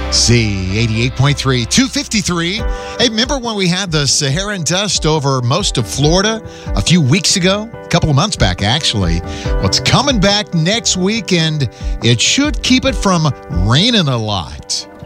Z88.3, 253. Hey, remember when we had the Saharan dust over most of Florida a few weeks ago? A couple of months back, actually. Well, it's coming back next week, and it should keep it from raining a lot.